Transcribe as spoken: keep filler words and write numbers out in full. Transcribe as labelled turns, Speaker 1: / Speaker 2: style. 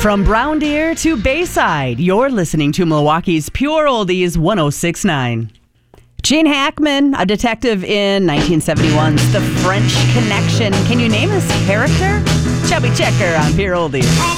Speaker 1: From Brown Deer to Bayside, you're listening to Milwaukee's Pure Oldies one oh six point nine. Gene Hackman, a detective in nineteen seventy-one's The French Connection. Can you name his character? Chubby Checker on Pure Oldies.